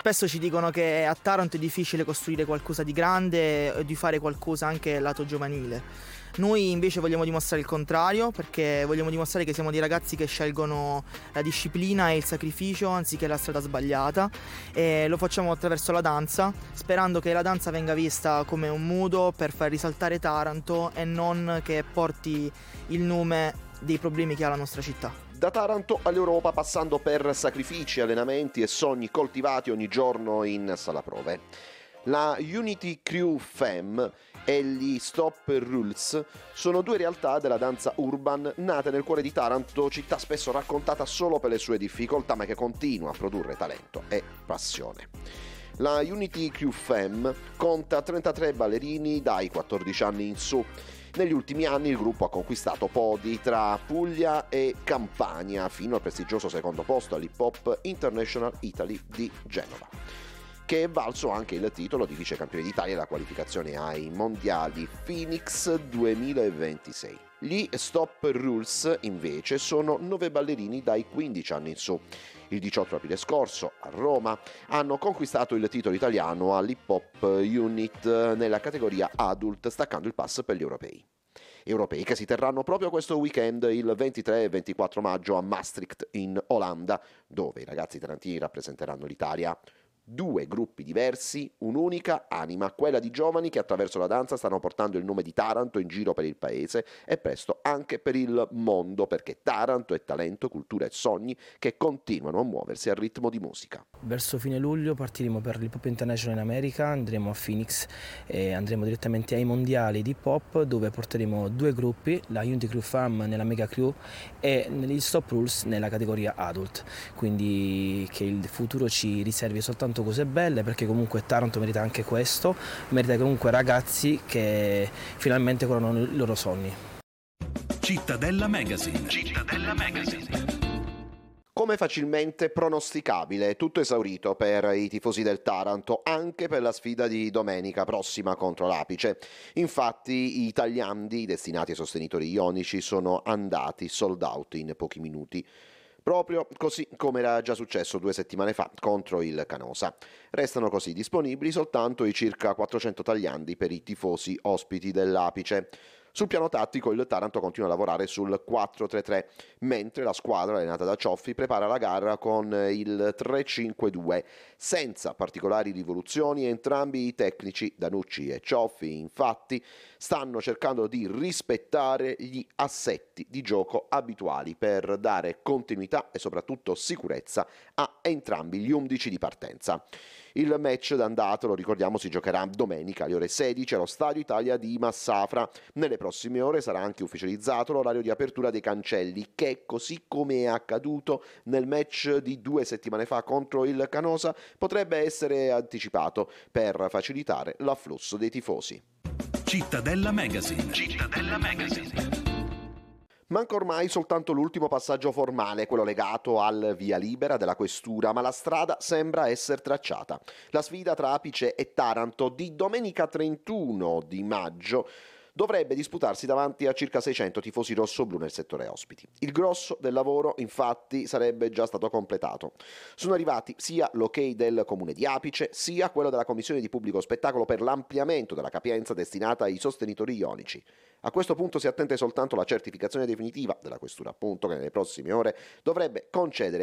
Spesso ci dicono che a Taranto è difficile costruire qualcosa di grande e di fare qualcosa anche lato giovanile. Noi invece vogliamo dimostrare il contrario, perché vogliamo dimostrare che siamo dei ragazzi che scelgono la disciplina e il sacrificio anziché la strada sbagliata, e lo facciamo attraverso la danza, sperando che la danza venga vista come un modo per far risaltare Taranto e non che porti il nome dei problemi che ha la nostra città. Da Taranto all'Europa, passando per sacrifici, allenamenti e sogni coltivati ogni giorno in sala prove. La Unity Crew Fem e gli Stop Rules sono due realtà della danza urban nate nel cuore di Taranto, città spesso raccontata solo per le sue difficoltà, ma che continua a produrre talento e passione. La Unity Crew Fem conta 33 ballerini dai 14 anni in su. Negli ultimi anni il gruppo ha conquistato podi tra Puglia e Campania, fino al prestigioso secondo posto all'Hip Hop International Italy di Genova, che è valso anche il titolo di vicecampione d'Italia e la qualificazione ai mondiali Phoenix 2026. Gli Stop Rules invece sono 9 ballerini dai 15 anni in su. Il 18 aprile scorso a Roma hanno conquistato il titolo italiano all'Hip Hop Unit nella categoria Adult, staccando il pass per gli europei. Europei che si terranno proprio questo weekend, il 23 e 24 maggio, a Maastricht in Olanda, dove i ragazzi tarantini rappresenteranno l'Italia. 2 gruppi diversi, un'unica anima, quella di giovani che attraverso la danza stanno portando il nome di Taranto in giro per il paese e presto anche per il mondo, perché Taranto è talento, cultura e sogni che continuano a muoversi al ritmo di musica. Verso fine luglio partiremo per l'Hip Hop International in America, andremo a Phoenix e andremo direttamente ai mondiali di hip hop, dove porteremo 2 gruppi, la Unity Crew Fam nella Mega Crew e gli Stop Rules nella categoria Adult, quindi che il futuro ci riservi soltanto cose belle, perché comunque Taranto merita anche questo, merita comunque ragazzi che finalmente coronano i loro sogni. Cittadella Magazine. Cittadella Magazine. Come facilmente pronosticabile, tutto esaurito per i tifosi del Taranto, anche per la sfida di domenica prossima contro l'Apice. Infatti i tagliandi destinati ai sostenitori ionici sono andati sold out in pochi minuti, proprio così come era già successo 2 settimane fa contro il Canosa. Restano così disponibili soltanto i circa 400 tagliandi per i tifosi ospiti dell'Apice. Sul piano tattico il Taranto continua a lavorare sul 4-3-3, mentre la squadra allenata da Cioffi prepara la gara con il 3-5-2, senza particolari rivoluzioni. Entrambi i tecnici, Danucci e Cioffi, infatti, stanno cercando di rispettare gli assetti di gioco abituali per dare continuità e soprattutto sicurezza a entrambi gli 11 di partenza. Il match d'andata, lo ricordiamo, si giocherà domenica alle ore 16 allo Stadio Italia di Massafra. Nelle prossime ore sarà anche ufficializzato l'orario di apertura dei cancelli, che, così come è accaduto nel match di 2 settimane fa contro il Canosa, potrebbe essere anticipato per facilitare l'afflusso dei tifosi. Cittadella Magazine. Cittadella Magazine. Manca ormai soltanto l'ultimo passaggio formale, quello legato al via libera della questura, ma la strada sembra essere tracciata. La sfida tra Apice e Taranto di domenica 31 di maggio dovrebbe disputarsi davanti a circa 600 tifosi rossoblù nel settore ospiti. Il grosso del lavoro, infatti, sarebbe già stato completato. Sono arrivati sia l'ok del comune di Apice, sia quello della commissione di pubblico spettacolo per l'ampliamento della capienza destinata ai sostenitori ionici. A questo punto si attende soltanto la certificazione definitiva della questura, appunto, che nelle prossime ore dovrebbe concedere